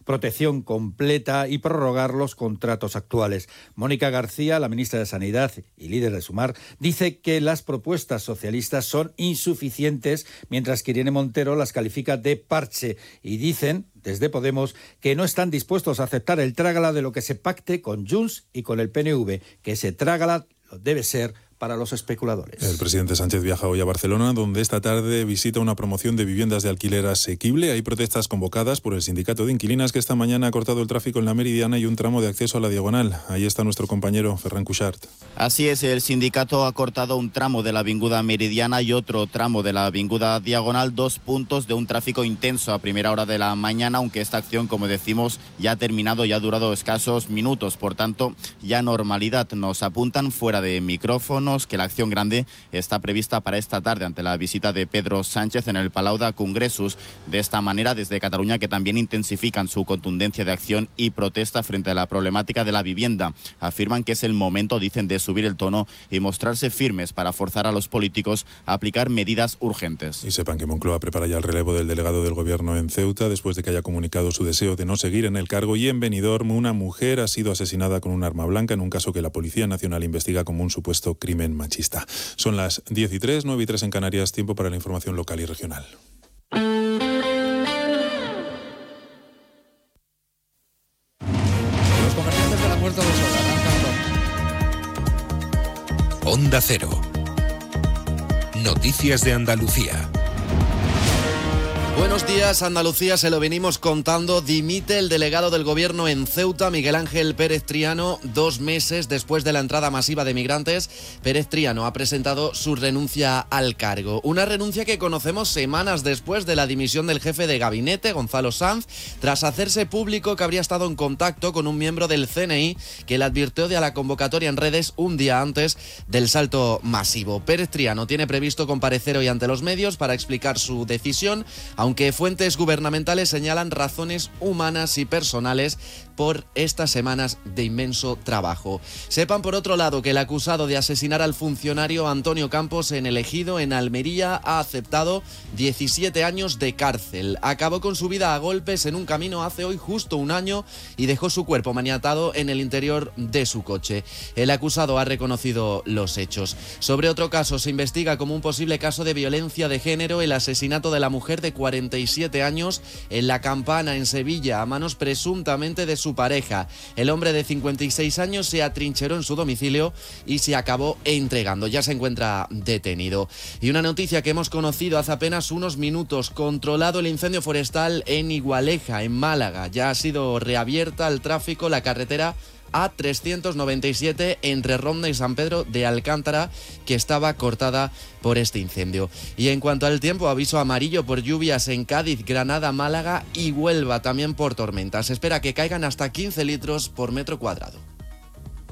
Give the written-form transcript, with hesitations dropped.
protección completa y prorrogar los contratos actuales. Mónica García, la ministra de Sanidad y líder de Sumar, dice que las propuestas socialistas son insuficientes, mientras que Irene Montero las califica de parche, y dicen desde Podemos que no están dispuestos a aceptar el trágala de lo que se pacte con Junts y con el PNV, que ese trágala lo debe ser para los especuladores. El presidente Sánchez viaja hoy a Barcelona, donde esta tarde visita una promoción de viviendas de alquiler asequible. Hay protestas convocadas por el sindicato de inquilinas, que esta mañana ha cortado el tráfico en la Meridiana y un tramo de acceso a la Diagonal. Ahí está nuestro compañero Ferran Cuixart. Así es, el sindicato ha cortado un tramo de la avinguda Meridiana y otro tramo de la avinguda Diagonal, 2 puntos de un tráfico intenso a primera hora de la mañana, aunque esta acción, como decimos, ya ha terminado y ha durado escasos minutos. Por tanto, ya normalidad. Nos apuntan fuera de micrófono que la acción grande está prevista para esta tarde ante la visita de Pedro Sánchez en el Palau de Congressos. De esta manera, desde Cataluña, que también intensifican su contundencia de acción y protesta frente a la problemática de la vivienda. Afirman que es el momento, dicen, de subir el tono y mostrarse firmes para forzar a los políticos a aplicar medidas urgentes. Y sepan que Moncloa prepara ya el relevo del delegado del Gobierno en Ceuta, después de que haya comunicado su deseo de no seguir en el cargo. Y en Benidorm, una mujer ha sido asesinada con un arma blanca en un caso que la Policía Nacional investiga como un supuesto crimen machista. Son las 10:03, 9:03 en Canarias, tiempo para la información local y regional. Los comerciantes de la Puerta del Sol arrancan. Onda Cero. Noticias de Andalucía. Buenos días, Andalucía, se lo venimos contando. Dimite el delegado del Gobierno en Ceuta, Miguel Ángel Pérez Triano, 2 meses después de la entrada masiva de migrantes. Pérez Triano ha presentado su renuncia al cargo. Una renuncia que conocemos semanas después de la dimisión del jefe de gabinete, Gonzalo Sanz, tras hacerse público que habría estado en contacto con un miembro del CNI que le advirtió de la convocatoria en redes un día antes del salto masivo. Pérez Triano tiene previsto comparecer hoy ante los medios para explicar su decisión, aunque fuentes gubernamentales señalan razones humanas y personales por estas semanas de inmenso trabajo. Sepan, por otro lado, que el acusado de asesinar al funcionario Antonio Campos en el Ejido, en Almería, ha aceptado 17 años de cárcel. Acabó con su vida a golpes en un camino hace hoy justo un año y dejó su cuerpo maniatado en el interior de su coche. El acusado ha reconocido los hechos. Sobre otro caso, se investiga como un posible caso de violencia de género el asesinato de la mujer de 47 años en La Campana, en Sevilla, a manos presuntamente de su pareja. El hombre de 56 años se atrincheró en su domicilio y se acabó entregando. Ya se encuentra detenido. Y una noticia que hemos conocido hace apenas unos minutos: controlado el incendio forestal en Igualeja, en Málaga. Ya ha sido reabierta al tráfico la carretera A397 entre Ronda y San Pedro de Alcántara, que estaba cortada por este incendio. Y en cuanto al tiempo, aviso amarillo por lluvias en Cádiz, Granada, Málaga y Huelva, también por tormentas. Se espera que caigan hasta 15 litros por metro cuadrado.